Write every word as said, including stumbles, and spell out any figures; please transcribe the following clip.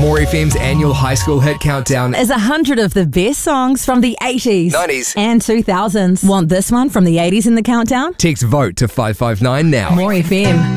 More F M's annual high school hit countdown is a hundred of the best songs from the eighties, nineties and two thousands. Want this one from the eighties in the countdown? Text VOTE to five five nine now. More F M.